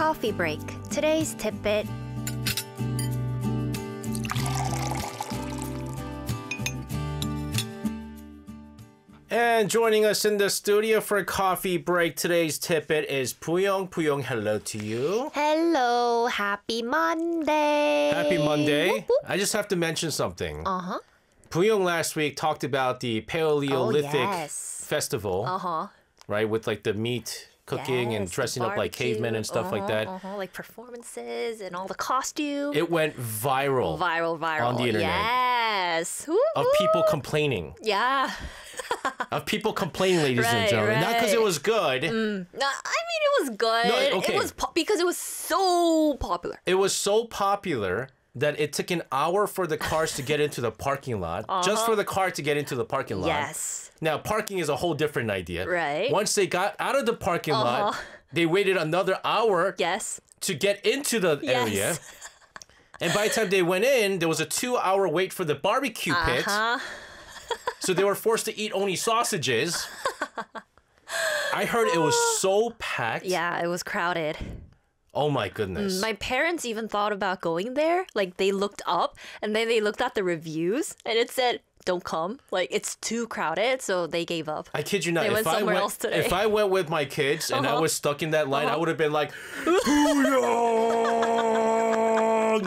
Coffee break. Today's tidbit. And joining us in the studio for a coffee break, today's tidbit is Puyong. Puyong, hello to you. Hello. Happy Monday. Happy Monday. Whoop, whoop. I just have to mention something. Uh-huh. Puyong last week talked about the Paleolithic yes. festival, right? With like the meat cooking and Yes, dressing the up like barbecue. cavemen and stuff like that. Like performances and all the costume. It went viral. Viral. On the internet. Yes. Of people complaining. Yeah. Of people complaining, ladies and Right, gentlemen. Not because it was good. No, I mean, it was good. No, okay. It was because it was so popular. It was so popular that it took an hour for the cars to get into the parking lot. Just for the car to get into the parking lot. Yes. Now, parking is a whole different idea. Right. Once they got out of the parking lot, they waited another hour Yes. to get into the area. Yes. And by the time they went in, there was a 2-hour wait for the barbecue pit. So they were forced to eat only sausages. I heard it was so packed. Yeah, it was crowded. Oh my goodness. My parents even thought about going there. Like, they looked up and then they looked at the reviews and it said, don't come. Like, it's too crowded, so they gave up. I kid you not. They went somewhere else today. If I went with my kids and I was stuck in that line, I would have been like, Puyong!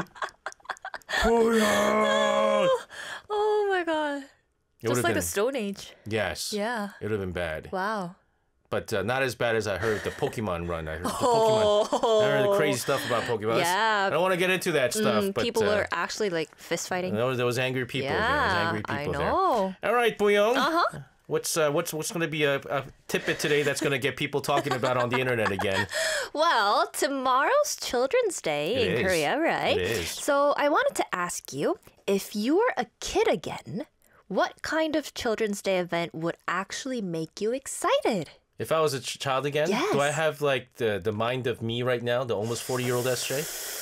Puyong! Oh my god. It Just would've like been- the Stone Age. Yes. Yeah. It would have been bad. Wow. But not as bad as I heard the Pokemon run. I heard the crazy stuff about Pokemon. Yeah. I don't want to get into that stuff. But People were actually like fist fighting. there was angry people there. There was Yeah, angry I people know. there. All right, Puyong. What's going to be a tidbit today that's going to get people talking about on the internet again? Well, tomorrow's Children's Day It in is. Korea, right? It is. So I wanted to ask you, if you were a kid again, what kind of Children's Day event would actually make you excited? If I was a child again, Yes. do I have like the mind of me right now, the almost 40-year-old SJ?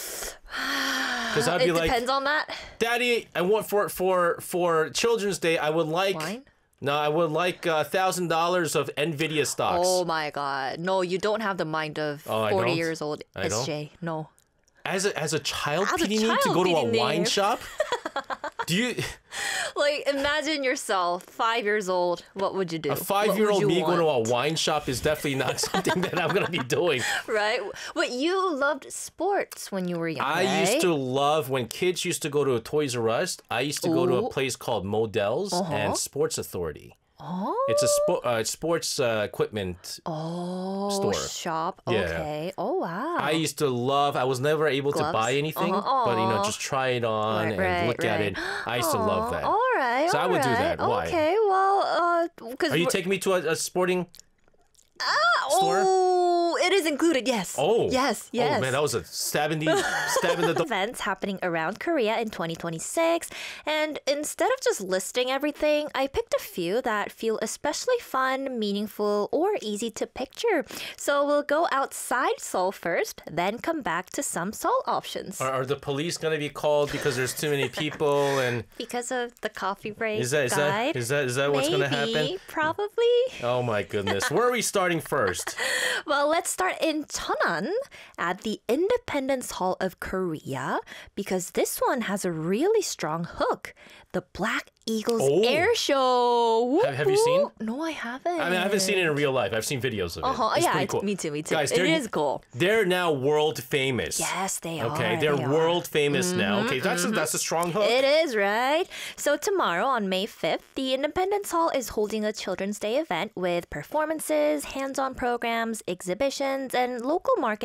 Because I'd be It like, depends on that. Daddy, I want for Children's Day, I would like Wine? No, I would like $1,000 of Nvidia stocks. Oh my god. No, you don't have the mind of Oh, I 40 don't? years old I don't? SJ. No. As a child, As a PD need to child, go to a PD wine need. shop? Do you Like, imagine yourself, 5 years old. What would you do? a 5-year-old me going to a wine shop is definitely not something that I'm gonna be doing. Right? But you loved sports when you were young, I right? used to love when kids used to go to a Toys R Us. I used to go to a Ooh. place called Models and Sports Authority. Oh. It's a sports equipment store. Shop. Yeah. Okay. Oh, wow. I used to love. I was never able to Gloves? buy anything, but just try it on and Right, look at it. I used to love that. All right. So I would do all that. right. Why? Okay. Well, because Are you taking me to a sporting store? Oh, it is included. Yes. Oh. Yes. Oh man, that was a stab in the Events happening around Korea in 2026. And instead of just listing everything, I picked a few that feel especially fun, meaningful, or easy to picture. So we'll go outside Seoul first, then come back to some Seoul options. Are the police gonna be called because there's too many people and Because of the coffee break is that guide. what's gonna happen? Maybe, probably. Oh my goodness. Where are we starting first? Well, let's start in Cheonan at the Independence Hall of Korea because this one has a really strong hook. The Black Eagles Air Show. Have you seen? No, I haven't. I mean, I haven't seen it in real life. I've seen videos of it. It's Yeah, pretty cool. me too. Guys, it is cool. They're now world famous. Yes, they are. Okay, they're they are. world famous now. Okay, that's a strong hook. It is, right? So tomorrow on May 5th, the Independence Hall is holding a Children's Day event with performances, hands-on programs, exhibitions, and local market